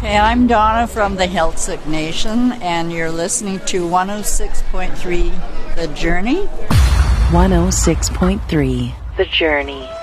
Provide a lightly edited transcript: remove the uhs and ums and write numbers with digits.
Hey, I'm Donna from the Healthsick Nation, and you're listening to 106.3 The Journey. 106.3 The Journey.